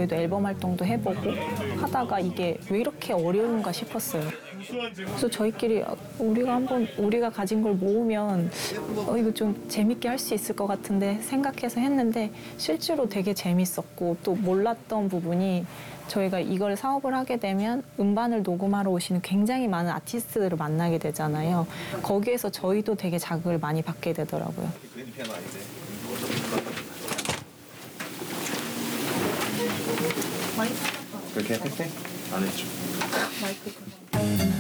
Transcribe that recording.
저희도 앨범 활동도 해보고 하다가 이게 왜 이렇게 어려운가 싶었어요. 그래서 저희끼리 우리가 가진 걸 모으면 이거 좀 재밌게 할 수 있을 것 같은데 생각해서 했는데 실제로 되게 재밌었고 또 몰랐던 부분이 저희가 이걸 사업을 하게 되면 음반을 녹음하러 오시는 굉장히 많은 아티스트들을 만나게 되잖아요. 거기에서 저희도 되게 자극을 많이 받게 되더라고요. 그렇게 했대? 안 했죠. 마이크.